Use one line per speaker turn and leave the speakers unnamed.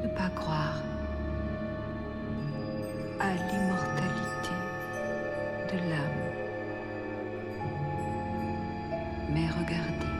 Ne pas croire à l'immortalité de l'âme, mais regarder